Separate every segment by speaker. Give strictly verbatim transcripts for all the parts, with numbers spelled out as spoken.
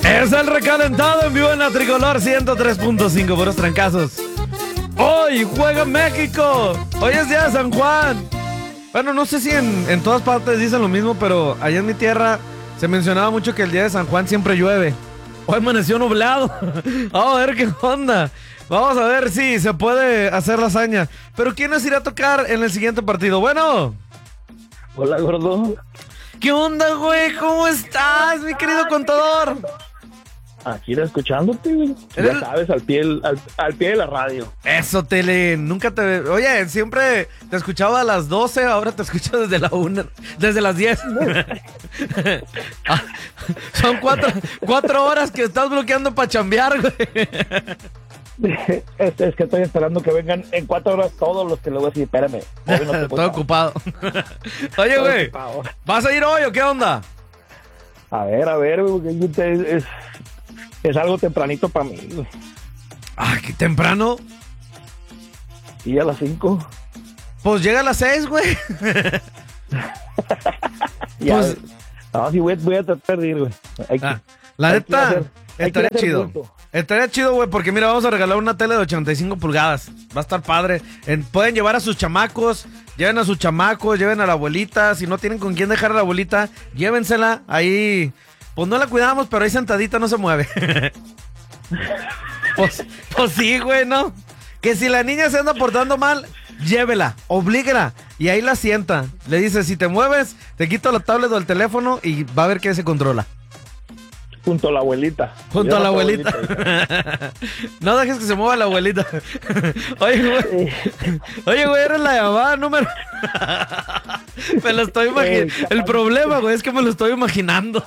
Speaker 1: Es el recalentado en vivo en la Tricolor ciento tres punto cinco, puros trancazos. Hoy juega México. Hoy es día de San Juan. Bueno, no sé si en, en todas partes dicen lo mismo, pero allá en mi tierra se mencionaba mucho que el día de San Juan siempre llueve. Hoy amaneció nublado. Vamos a ver qué onda. Vamos a ver si se puede hacer la hazaña. Pero ¿quién nos irá a tocar en el siguiente partido? Bueno.
Speaker 2: Hola, gordo.
Speaker 1: ¿Qué onda, güey? ¿Cómo estás, mi querido contador?
Speaker 2: Aquí era escuchándote, güey. Ya
Speaker 1: el...
Speaker 2: sabes, al pie, al, al pie de la radio.
Speaker 1: Eso, Tele. Nunca te... Oye, siempre te escuchaba a las doce, ahora te escucho desde la una, desde las diez. Ah, son cuatro, cuatro horas que estás bloqueando para chambear, güey.
Speaker 2: Es, es que estoy esperando que vengan en cuatro horas todos los que le voy a decir, espérame. Hoy no te
Speaker 1: Estoy ocupado. Oye, güey, ¿vas a ir hoy o qué onda?
Speaker 2: A ver, a ver, güey, es, es, es algo tempranito para mí, güey.
Speaker 1: Ah, ¿qué temprano?
Speaker 2: Y a las cinco.
Speaker 1: Pues llega a las seis, güey.
Speaker 2: Pues... No, sí, voy, voy a tratar de ir, güey. Hay que,
Speaker 1: ah, la neta, estaría chido. Punto. Estaría chido, güey, porque mira, vamos a regalar una tele de ochenta y cinco pulgadas. Va a estar padre. En, pueden llevar a sus chamacos, lleven a sus chamacos, lleven a la abuelita. Si no tienen con quién dejar a la abuelita, llévensela. Ahí, pues no la cuidamos, pero ahí sentadita no se mueve. pues, pues sí, güey, ¿no? Que si la niña se anda portando mal, llévela, oblíguela. Y ahí la sienta. Le dice, si te mueves, te quito la tablet o el teléfono y va a ver que se controla.
Speaker 2: Junto a la abuelita.
Speaker 1: Junto a la abuelita. abuelita. No dejes que se mueva la abuelita. Oye, güey. Oye, güey, eres la llamada número... Me lo estoy imaginando. El problema, güey, es que me lo estoy imaginando.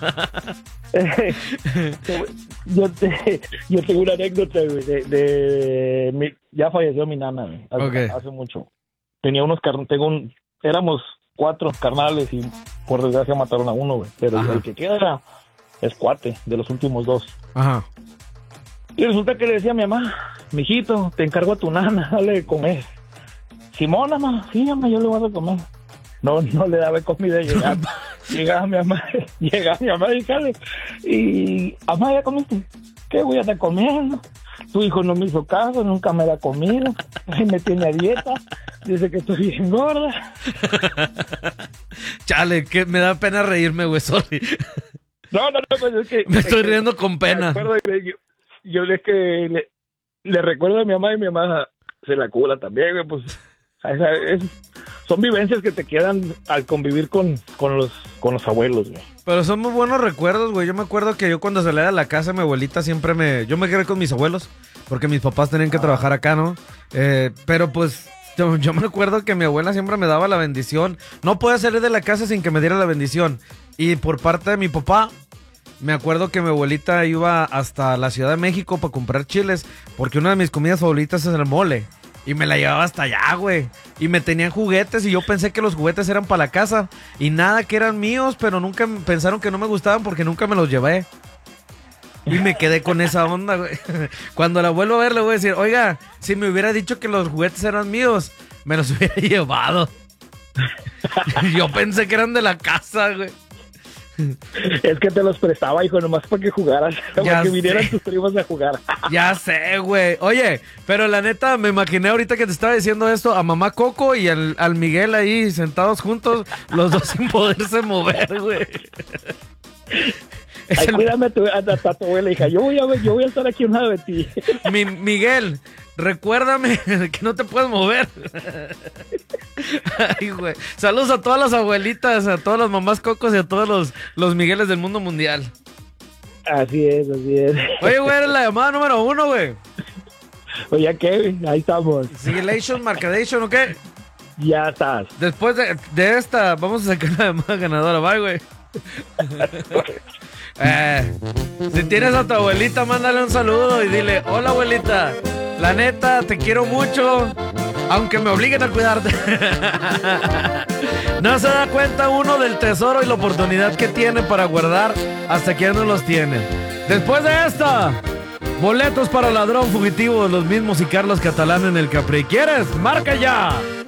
Speaker 2: yo, te, yo tengo una anécdota, güey, de... de mi, ya falleció mi nana, güey, hace,
Speaker 1: okay.
Speaker 2: hace mucho. Tenía unos carnales, tengo un... Éramos cuatro carnales y por desgracia mataron a uno, güey. Pero ajá, el que queda era... Es cuate, de los últimos dos.
Speaker 1: Ajá.
Speaker 2: Y resulta que le decía a mi mamá, mijito, te encargo a tu nana, dale de comer. Simón, mamá, sí, mamá, yo le voy a dar comer. No, no le daba comida. Llegaba, llegaba mi mamá, llegaba mi mamá y dale. Y, mamá, ¿ya comiste? ¿Qué voy a estar comiendo? Tu hijo no me hizo caso, nunca me da comida, me tiene a dieta, dice que estoy bien gorda.
Speaker 1: Chale, que me da pena reírme, güey, sorry.
Speaker 2: No, no, no, pues es que...
Speaker 1: Me estoy
Speaker 2: es
Speaker 1: riendo
Speaker 2: que,
Speaker 1: con pena.
Speaker 2: Yo, yo es que le, le recuerdo a mi mamá y mi mamá se la cura también, güey, pues... Es, son vivencias que te quedan al convivir con, con, los, con los abuelos, güey.
Speaker 1: Pero son muy buenos recuerdos, güey. Yo me acuerdo que yo cuando salía de la casa, mi abuelita siempre me... Yo me quedé con mis abuelos, porque mis papás tenían que ah. trabajar acá, ¿no? Eh, pero pues... Yo, yo me acuerdo que mi abuela siempre me daba la bendición. No podía salir de la casa sin que me diera la bendición. Y por parte de mi papá, me acuerdo que mi abuelita iba hasta la Ciudad de México para comprar chiles, porque una de mis comidas favoritas es el mole. Y me la llevaba hasta allá, güey. Y me tenían juguetes y yo pensé que los juguetes eran para la casa. Y nada, que eran míos, pero nunca pensaron que no me gustaban porque nunca me los llevé. Y me quedé con esa onda, güey. Cuando la vuelvo a ver, le voy a decir, oiga, si me hubiera dicho que los juguetes eran míos, me los hubiera llevado. Yo pensé que eran de la casa, güey.
Speaker 2: Es que te los prestaba, hijo, nomás para que jugaras. Para que vinieran
Speaker 1: sé.
Speaker 2: Tus primos a jugar.
Speaker 1: Ya sé, güey. Oye, pero la neta, me imaginé ahorita que te estaba diciendo esto a mamá Coco y al, al Miguel ahí sentados juntos, los dos sin poderse mover, güey.
Speaker 2: Ay, el... Cuídame a tu, a, a tu abuela, hija. Yo voy, a, yo voy a estar aquí a un lado de ti.
Speaker 1: Mi, Miguel, recuérdame que no te puedes mover. Ay, güey. Saludos a todas las abuelitas, a todas las mamás Cocos y a todos los, los Migueles del mundo mundial.
Speaker 2: Así es, así es.
Speaker 1: Oye, güey, eres la llamada número uno, güey.
Speaker 2: Oye, ¿qué? Ahí estamos.
Speaker 1: Sigilation, Markadation, ¿o qué?
Speaker 2: Ya estás.
Speaker 1: Después de, de esta, vamos a sacar la llamada ganadora. Bye, güey. Eh, si tienes a tu abuelita, mándale un saludo y dile, hola abuelita, la neta, te quiero mucho, aunque me obliguen a cuidarte. No se da cuenta uno del tesoro y la oportunidad que tiene para guardar hasta que ya no los tiene. Después de esta, boletos para Ladrón Fugitivo, los mismos y Carlos Catalán en el Capri. ¿Quieres? ¡Marca ya!